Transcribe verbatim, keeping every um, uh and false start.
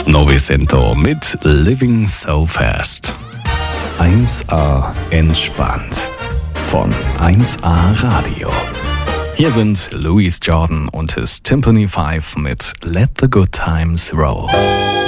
Novecento mit Living So Fast. eins A entspannt von eins A Radio. Hier sind Louis Jordan und his Timpani Five mit Let the Good Times Roll.